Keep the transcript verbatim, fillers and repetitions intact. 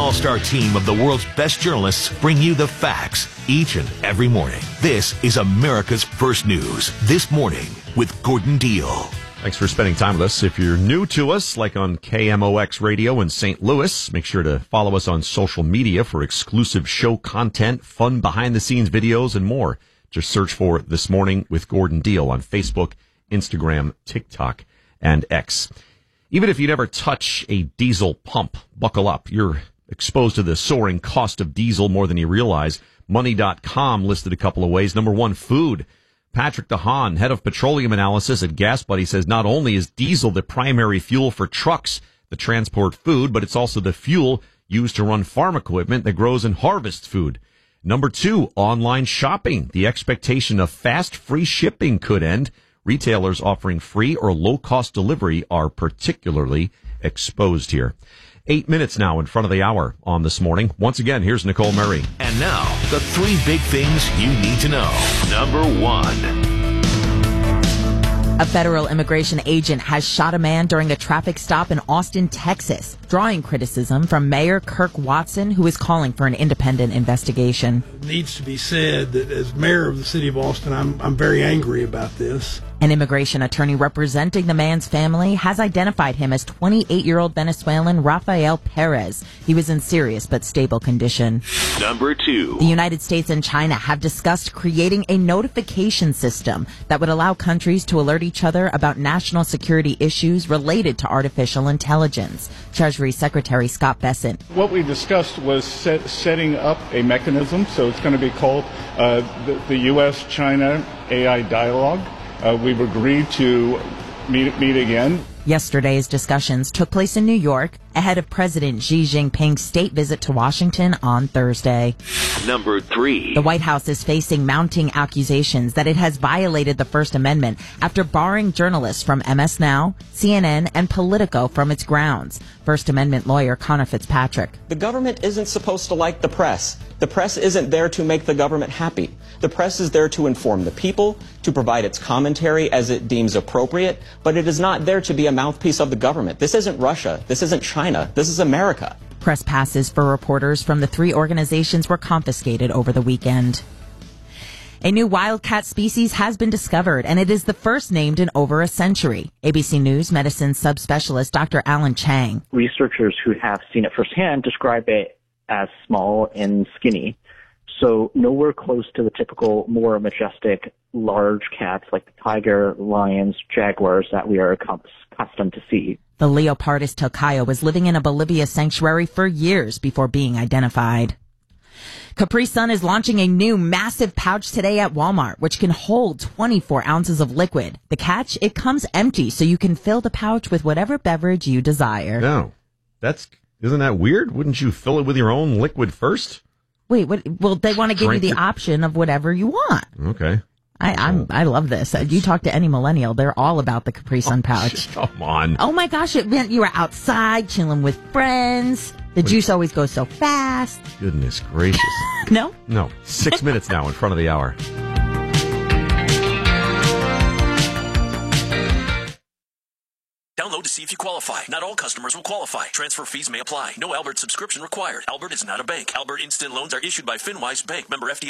all-star team of the world's best journalists bring you the facts each and every morning. This is America's First News This Morning with Gordon Deal. Thanks for spending time with us. If you're new to us, like on K M O X Radio in Saint Louis, make sure to follow us on social media for exclusive show content, fun behind-the-scenes videos, and more. Just search for This Morning with Gordon Deal on Facebook, Instagram, TikTok, and X. Even if you never touch a diesel pump, buckle up. You're exposed to the soaring cost of diesel more than you realize. Money dot com listed a couple of ways. Number one, food. Patrick DeHaan, head of petroleum analysis at Gas Buddy, says not only is diesel the primary fuel for trucks that transport food, but it's also the fuel used to run farm equipment that grows and harvests food. Number two, online shopping. The expectation of fast, free shipping could end. Retailers offering free or low-cost delivery are particularly exposed here. Eight minutes now in front of the hour on This Morning. Once again, here's Nicole Murray. And now, the three big things you need to know. Number one. A federal immigration agent has shot a man during a traffic stop in Austin, Texas, drawing criticism from Mayor Kirk Watson, who is calling for an independent investigation. It needs to be said that as mayor of the city of Austin, I'm, I'm very angry about this. An immigration attorney representing the man's family has identified him as twenty-eight-year-old Venezuelan Rafael Perez. He was in serious but stable condition. Number two. The United States and China have discussed creating a notification system that would allow countries to alert each other about national security issues related to artificial intelligence. Treasury Secretary Scott Bessent. What we discussed was set, setting up a mechanism, so it's going to be called uh, the, the U S China A I Dialogue. Uh, we've agreed to meet, meet again. Yesterday's discussions took place in New York ahead of President Xi Jinping's state visit to Washington on Thursday. Number three. The White House is facing mounting accusations that it has violated the First Amendment after barring journalists from M S Now, C N N, and Politico from its grounds. First Amendment lawyer Connor Fitzpatrick. The government isn't supposed to like the press. The press isn't there to make the government happy. The press is there to inform the people, to provide its commentary as it deems appropriate, but it is not there to be a mouthpiece of the government. This isn't Russia. This isn't China. This is America. Press passes for reporters from the three organizations were confiscated over the weekend. A new wildcat species has been discovered, and it is the first named in over a century. A B C News medicine subspecialist Doctor Alan Chang. Researchers who have seen it firsthand describe it as small and skinny, so nowhere close to the typical, more majestic, large cats like the tiger, lions, jaguars that we are accustomed to see. The Leopardus tocayo was living in a Bolivia sanctuary for years before being identified. Capri Sun is launching a new massive pouch today at Walmart, which can hold twenty-four ounces of liquid. The catch, it comes empty, so you can fill the pouch with whatever beverage you desire. No, that's, isn't that weird? Wouldn't you fill it with your own liquid first? Wait, what? Well, they want to give you the option of whatever you want. Okay. I, I'm, I love this. You talk to any millennial, they're all about the Capri Sun pouch. Oh, come on. Oh my gosh, it meant you were outside chilling with friends. The Wait. Juice always goes so fast. Goodness gracious. No? No. Six minutes now in front of the hour. Download to see if you qualify. Not all customers will qualify. Transfer fees may apply. No Albert subscription required. Albert is not a bank. Albert Instant Loans are issued by FinWise Bank. Member F D I C.